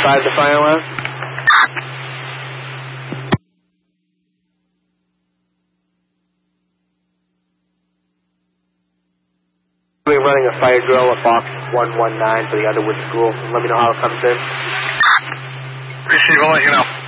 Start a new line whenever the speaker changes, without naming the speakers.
5 the fire alarm. We're running a fire drill at box 119 for the Underwood School. Let me know how it comes in.
Receive, I'll let you know.